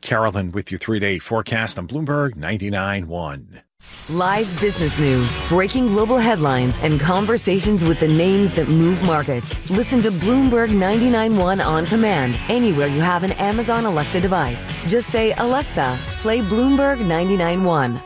Carolyn with your 3-day forecast on Bloomberg 99.1. Live business news, breaking global headlines, and conversations with the names that move markets. Listen to Bloomberg 99.1 on command anywhere you have an Amazon Alexa device. Just say, Alexa, play Bloomberg 99.1.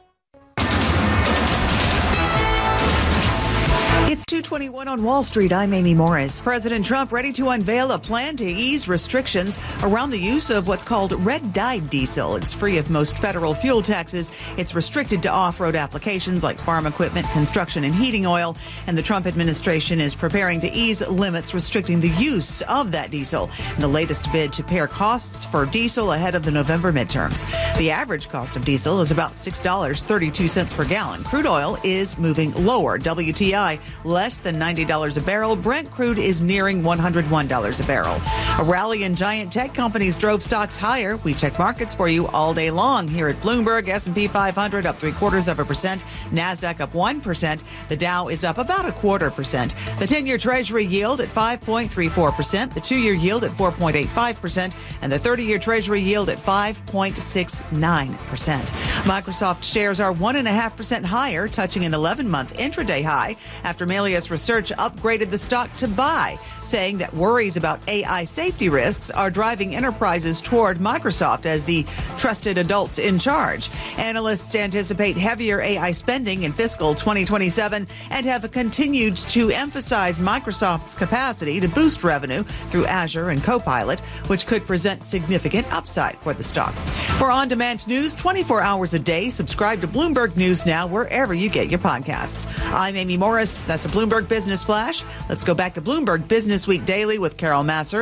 It's 2:21 on Wall Street. I'm Amy Morris. President Trump ready to unveil a plan to ease restrictions around the use of what's called red-dyed diesel. It's free of most federal fuel taxes. It's restricted to off-road applications like farm equipment, construction, and heating oil. And the Trump administration is preparing to ease limits restricting the use of that diesel in the latest bid to pare costs for diesel ahead of the November midterms. The average cost of diesel is about $6.32 per gallon. Crude oil is moving lower. WTI less than $90 a barrel. Brent crude is nearing $101 a barrel. A rally in giant tech companies drove stocks higher. We check markets for you all day long here at Bloomberg. S&P 500 up 0.75%. NASDAQ up 1%. The Dow is up about 0.25%. The 10-year Treasury yield at 5.34%. The 2-year yield at 4.85%. And the 30-year Treasury yield at 5.69%. Microsoft shares are 1.5% higher, touching an 11-month intraday high after Melius Research upgraded the stock to buy, saying that worries about AI safety risks are driving enterprises toward Microsoft as the trusted adults in charge. Analysts anticipate heavier AI spending in fiscal 2027 and have continued to emphasize Microsoft's capacity to boost revenue through Azure and Copilot, which could present significant upside for the stock. For on-demand news 24 hours a day, subscribe to Bloomberg News Now wherever you get your podcasts. I'm Amy Morris. That's a Bloomberg Business Flash. Let's go back to Bloomberg Business Week Daily with Carol Massar.